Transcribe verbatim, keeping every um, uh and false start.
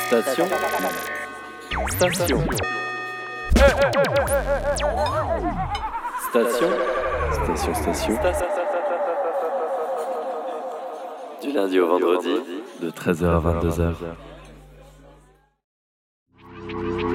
Station. Station. Station. Station, station. Du lundi au vendredi, de treize heures à vingt-deux heures.